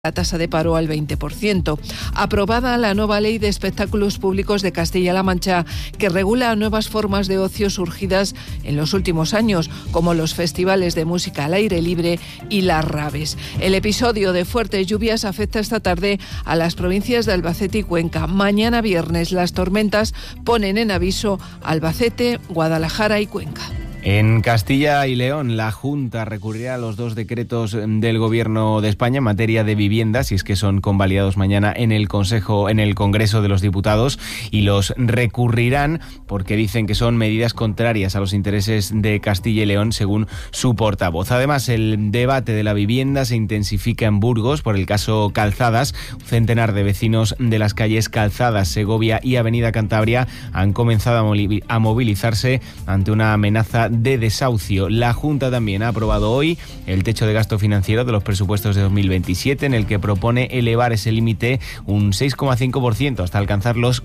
la tasa de paro al 20%. Aprobada la nueva Ley de Espectáculos Públicos de Castilla-La Mancha, que regula nuevas formas de ocio surgidas en los últimos años, como los festivales de música al aire libre y las raves. El episodio de fuertes lluvias afecta esta tarde a las provincias de Albacete y Cuenca. Mañana viernes las tormentas ponen en aviso Albacete, Guadalajara y Cuenca. En Castilla y León, la Junta recurrirá a los 2 decretos del Gobierno de España en materia de vivienda, si es que son convalidados mañana en el Congreso de los Diputados, y los recurrirán porque dicen que son medidas contrarias a los intereses de Castilla y León, según su portavoz. Además, el debate de la vivienda se intensifica en Burgos por el caso Calzadas. Un centenar de vecinos de las calles Calzadas, Segovia y Avenida Cantabria han comenzado a movilizarse ante una amenaza de desahucio. La Junta también ha aprobado hoy el techo de gasto financiero de los presupuestos de 2027, en el que propone elevar ese límite un 6,5% hasta alcanzar los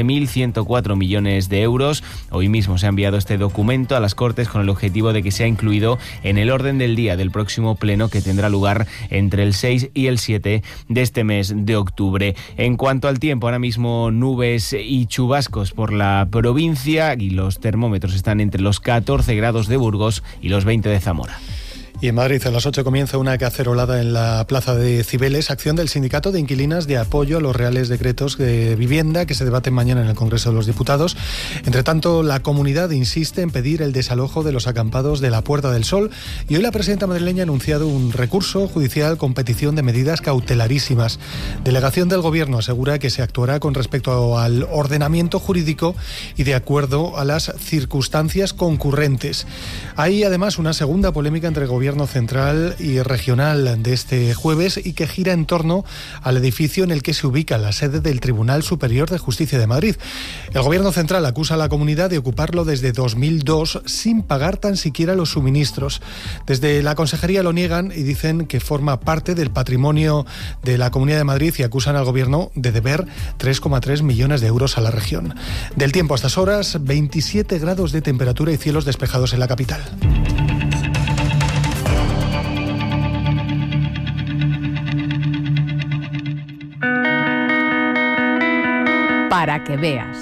15.104 millones de euros. Hoy mismo se ha enviado este documento a las Cortes con el objetivo de que sea incluido en el orden del día del próximo pleno, que tendrá lugar entre el 6 y el 7 de este mes de octubre. En cuanto al tiempo, ahora mismo nubes y chubascos por la provincia y los termómetros están entre los 14 grados de Burgos y los 20 de Zamora. Y en Madrid a las 8 comienza una cacerolada en la plaza de Cibeles, acción del Sindicato de Inquilinas de apoyo a los reales decretos de vivienda que se debaten mañana en el Congreso de los Diputados. Entre tanto, la comunidad insiste en pedir el desalojo de los acampados de la Puerta del Sol, y hoy la presidenta madrileña ha anunciado un recurso judicial con petición de medidas cautelarísimas. Delegación del Gobierno asegura que se actuará con respecto al ordenamiento jurídico y de acuerdo a las circunstancias concurrentes. Hay además una segunda polémica entre el Gobierno central y regional de este jueves, y que gira en torno al edificio en el que se ubica la sede del Tribunal Superior de Justicia de Madrid. El Gobierno central acusa a la comunidad de ocuparlo desde 2002 sin pagar tan siquiera los suministros. Desde la Consejería lo niegan y dicen que forma parte del patrimonio de la Comunidad de Madrid, y acusan al Gobierno de deber 3,3 millones de euros a la región. Del tiempo a estas horas, 27 grados de temperatura y cielos despejados en la capital. Para que veas.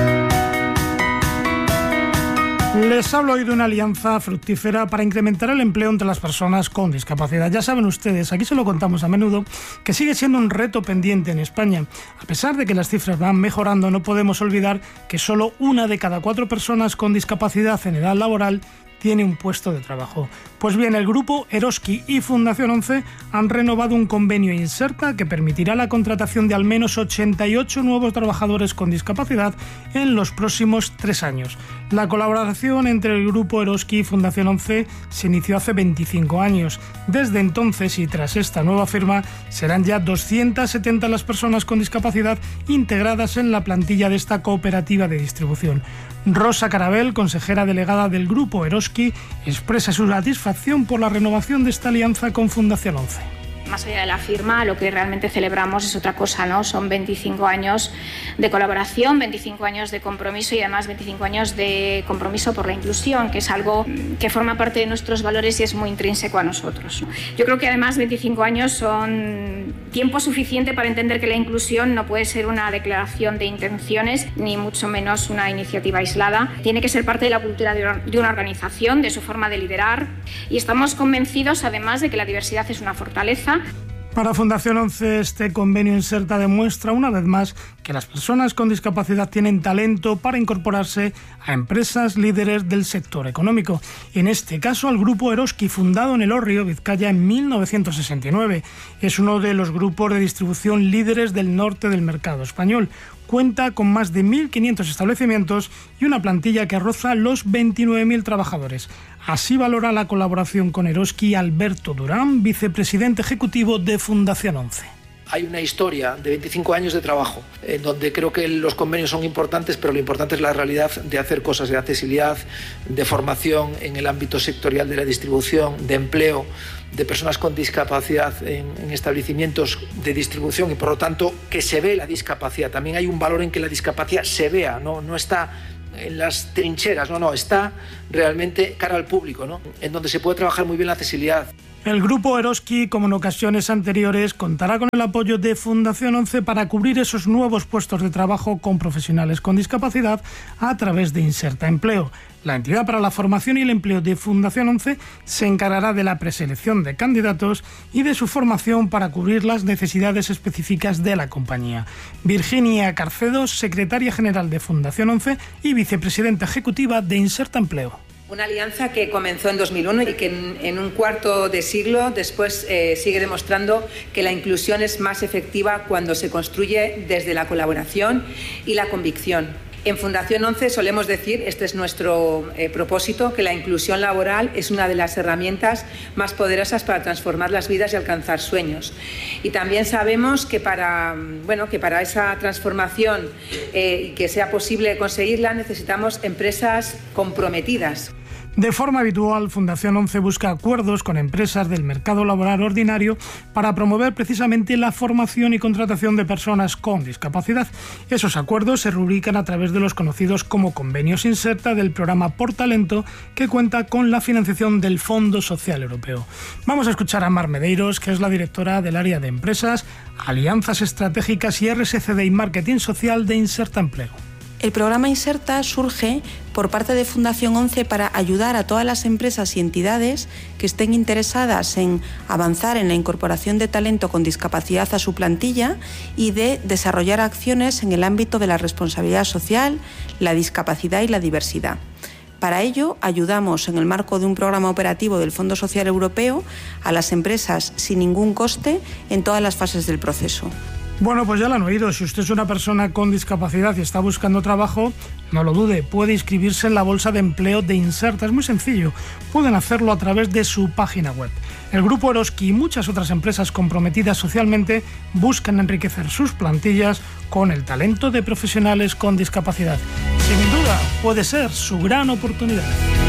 Les hablo hoy de una alianza fructífera para incrementar el empleo entre las personas con discapacidad. Ya saben ustedes, aquí se lo contamos a menudo, que sigue siendo un reto pendiente en España. A pesar de que las cifras van mejorando, no podemos olvidar que solo 1 de cada 4 personas con discapacidad en edad laboral tiene un puesto de trabajo. Pues bien, el grupo Eroski y Fundación 11 han renovado un convenio Inserta que permitirá la contratación de al menos 88 nuevos trabajadores con discapacidad en los próximos 3 años. La colaboración entre el grupo Eroski y Fundación 11 se inició hace 25 años. Desde entonces, y tras esta nueva firma, serán ya 270 las personas con discapacidad integradas en la plantilla de esta cooperativa de distribución. Rosa Carabel, consejera delegada del grupo Eroski, expresa su satisfacción por la renovación de esta alianza con Fundación 11. Más allá de la firma, lo que realmente celebramos es otra cosa, ¿no? Son 25 años de colaboración, 25 años de compromiso, y además 25 años de compromiso por la inclusión, que es algo que forma parte de nuestros valores y es muy intrínseco a nosotros. Yo creo que además 25 años son tiempo suficiente para entender que la inclusión no puede ser una declaración de intenciones, ni mucho menos una iniciativa aislada. Tiene que ser parte de la cultura de una organización, de su forma de liderar, y estamos convencidos además de que la diversidad es una fortaleza. Para Fundación 11, este convenio Inserta demuestra una vez más que las personas con discapacidad tienen talento para incorporarse a empresas líderes del sector económico. En este caso, al grupo Eroski, fundado en Elorrio, Vizcaya, en 1969. Es uno de los grupos de distribución líderes del norte del mercado español. Cuenta con más de 1.500 establecimientos y una plantilla que roza los 29.000 trabajadores. Así valora la colaboración con Eroski Alberto Durán, vicepresidente ejecutivo de Fundación 11. Hay una historia de 25 años de trabajo, en donde creo que los convenios son importantes, pero lo importante es la realidad de hacer cosas de accesibilidad, de formación en el ámbito sectorial de la distribución, de empleo de personas con discapacidad en establecimientos de distribución, y por lo tanto que se ve la discapacidad. También hay un valor en que la discapacidad se vea, no está en las trincheras, está realmente cara al público, en donde se puede trabajar muy bien la accesibilidad. El grupo Eroski, como en ocasiones anteriores, contará con el apoyo de Fundación 11 para cubrir esos nuevos puestos de trabajo con profesionales con discapacidad a través de Inserta Empleo. La entidad para la formación y el empleo de Fundación 11 se encargará de la preselección de candidatos y de su formación para cubrir las necesidades específicas de la compañía. Virginia Carcedo, secretaria general de Fundación 11 y vicepresidenta ejecutiva de Inserta Empleo. Una alianza que comenzó en 2001 y que en un cuarto de siglo después sigue demostrando que la inclusión es más efectiva cuando se construye desde la colaboración y la convicción. En Fundación 11 solemos decir, este es nuestro propósito, que la inclusión laboral es una de las herramientas más poderosas para transformar las vidas y alcanzar sueños. Y también sabemos que para esa transformación y que sea posible conseguirla necesitamos empresas comprometidas. De forma habitual, Fundación 11 busca acuerdos con empresas del mercado laboral ordinario para promover precisamente la formación y contratación de personas con discapacidad. Esos acuerdos se rubrican a través de los conocidos como convenios Inserta del programa Por Talento, que cuenta con la financiación del Fondo Social Europeo. Vamos a escuchar a Mar Medeiros, que es la directora del área de empresas, alianzas estratégicas y RSCD y marketing social de Inserta Empleo. El programa Inserta surge por parte de Fundación 11 para ayudar a todas las empresas y entidades que estén interesadas en avanzar en la incorporación de talento con discapacidad a su plantilla y de desarrollar acciones en el ámbito de la responsabilidad social, la discapacidad y la diversidad. Para ello, ayudamos en el marco de un programa operativo del Fondo Social Europeo a las empresas sin ningún coste en todas las fases del proceso. Bueno, pues ya lo han oído. Si usted es una persona con discapacidad y está buscando trabajo, no lo dude, puede inscribirse en la bolsa de empleo de Inserta. Es muy sencillo. Pueden hacerlo a través de su página web. El grupo Eroski y muchas otras empresas comprometidas socialmente buscan enriquecer sus plantillas con el talento de profesionales con discapacidad. Sin duda, puede ser su gran oportunidad.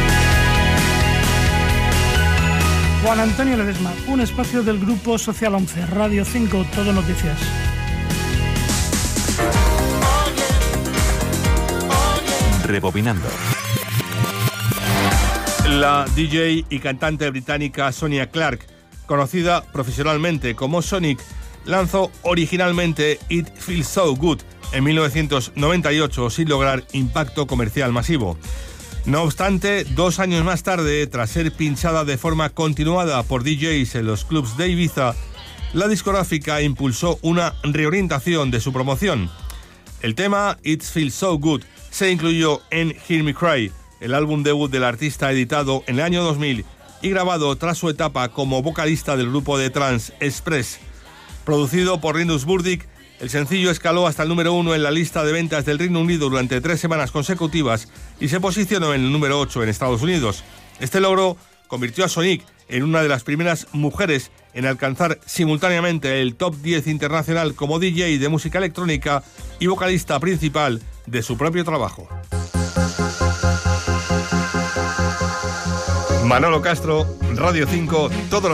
Juan Antonio Ledesma, un espacio del Grupo Social 11, Radio 5, Todo Noticias. Rebobinando. La DJ y cantante británica Sonia Clarke, conocida profesionalmente como Sonic, lanzó originalmente It Feels So Good en 1998 sin lograr impacto comercial masivo. No obstante, 2 años más tarde, tras ser pinchada de forma continuada por DJs en los clubs de Ibiza, la discográfica impulsó una reorientación de su promoción. El tema It Feels So Good se incluyó en Hear Me Cry, el álbum debut del artista editado en el año 2000 y grabado tras su etapa como vocalista del grupo de trance Express. Producido por Linus Burdick, el sencillo escaló hasta el número 1 en la lista de ventas del Reino Unido durante 3 semanas consecutivas y se posicionó en el número 8 en Estados Unidos. Este logro convirtió a Sonic en una de las primeras mujeres en alcanzar simultáneamente el top 10 internacional como DJ de música electrónica y vocalista principal de su propio trabajo. Manolo Castro, Radio 5, todo